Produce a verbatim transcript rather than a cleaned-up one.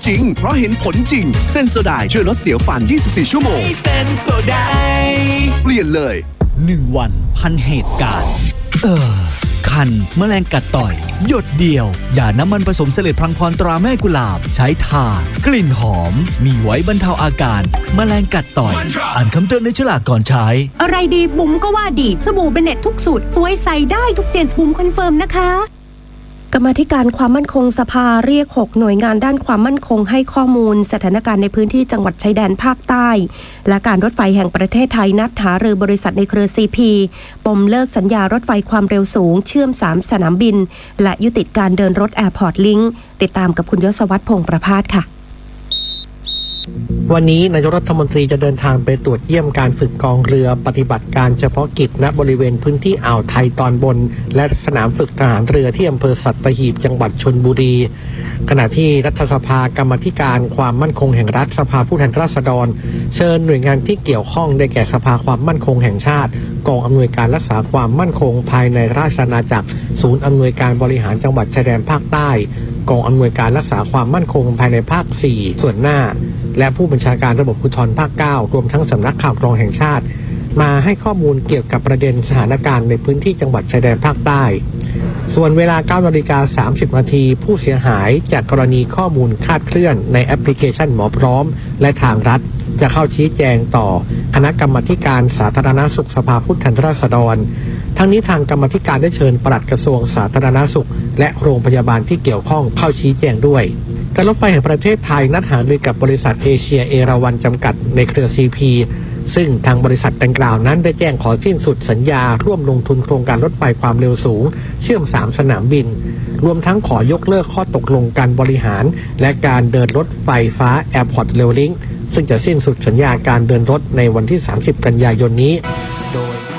ริงเพราะเห็นผลจริงเซนโซไดช่วยลดเสียวฟันยี่สิบสี่ชั่วโมงเซนโซไดเปลี่ยนเลยหนึ่งวันพันเหตุการณ์เออคันแมลงกัดต่อยหยดเดียวอย่าน้ำมันผสมเสลดพังพรตราแม่กุหลาบใช้ทากลิ่นหอมมีไว้บรรเทาอาการแมลงกัดต่อยอ่านคำเตือนในฉลากก่อนใช้อะไรดีบุ๋มก็ว่าดีสบู่เบเน็ตทุกสูตรสวยใส่ได้ทุกเจนบุ๋มคอนเฟิร์มนะคะกรรมาธิการความมั่นคงสภาเรียกหกหน่วยงานด้านความมั่นคงให้ข้อมูลสถานการณ์ในพื้นที่จังหวัดชายแดนภาคใต้และการรถไฟแห่งประเทศไทยนัดหารือบริษัทในเครือ ซี พี ปมเลิกสัญญารถไฟความเร็วสูงเชื่อมสามสนามบินและยุติการเดินรถแอร์พอร์ตลิงก์ติดตามกับคุณยศวัฒน์พงษ์ประภาสค่ะวันนี้นายกรัฐมนตรีจะเดินทางไปตรวจเยี่ยมการฝึกกองเรือปฏิบัติการเฉพาะกิจณบริเวณพื้นที่อ่าวไทยตอนบนและสนามฝึกทหารเรือที่อำเภอสัตหีบจังหวัดชลบุรีขณะที่รัฐสภากรรมาธิการความมั่นคงแห่งรัฐสภาผู้แทนราษฎรเชิญหน่วยงานที่เกี่ยวข้องได้แก่สภาความมั่นคงแห่งชาติกองอำนวยการรักษาความมั่นคงภายในราชอาณาจักรศูนย์อำนวยการบริหารจังหวัดชายแดนภาคใต้กองอำนวยการรักษาความมั่นคงภายในภาคสี่ส่วนหน้าและผู้บัญชาการระบบภูธรภาคเก้ารวมทั้งสำนักข่าวกรองแห่งชาติมาให้ข้อมูลเกี่ยวกับประเด็นสถานการณ์ในพื้นที่จังหวัดชายแดนภาคใต้ส่วนเวลา เก้านาฬิกาสามสิบนาทีผู้เสียหายจากกรณีข้อมูลคลาดเคลื่อนในแอปพลิเคชันหมอพร้อมและทางรัฐจะเข้าชี้แจงต่อคณะกรรมาการสาธารณสุขสภาผู้แทนราษฎรทั้งนี้ทางกรรมาการได้เชิญปลัดกระทรวงสาธารณสุขและโรงพยาบาลที่เกี่ยวข้องเข้าชี้แจงด้วยการรถไฟแห่งประเทศไทยนัดหารือกับบริษัทเอเชียเอราวัณจำกัดในเครือ ซี พี ซึ่งทางบริษัทดังกล่าวนั้นได้แจ้งขอสิ้นสุดสัญญาร่วมลงทุนโครงการรถไฟความเร็วสูงเชื่อมสามสนามบินรวมทั้งขอยกเลิกข้อตกลงการบริหารและการเดินรถไฟฟ้า Airport Rail Link ซึ่งจะสิ้นสุดสัญญาการเดินรถในวันที่สามสิบกันยายนนี้โดย